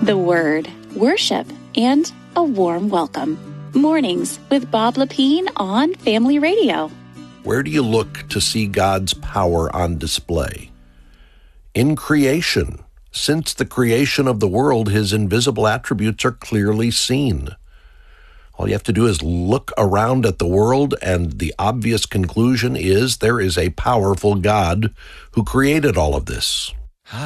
the Word, worship, and a warm welcome. Mornings with Bob Lepine on Family Radio. Where do you look to see God's power on display? In creation. Since the creation of the world, his invisible attributes are clearly seen. All you have to do is look around at the world, and the obvious conclusion is there is a powerful God who created all of this.